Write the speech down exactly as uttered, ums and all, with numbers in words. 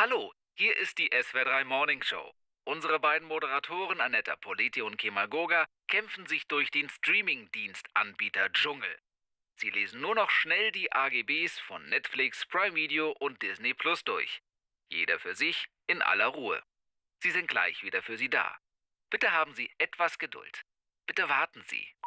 Hallo, hier ist die S W R drei Morning Show. Unsere beiden Moderatoren Annetta Politi und Kemal Goga kämpfen sich durch den Streaming-Dienstanbieter Dschungel. Sie lesen nur noch schnell die A G Bs von Netflix, Prime Video und Disney Plus durch. Jeder für sich, in aller Ruhe. Sie sind gleich wieder für Sie da. Bitte haben Sie etwas Geduld. Bitte warten Sie.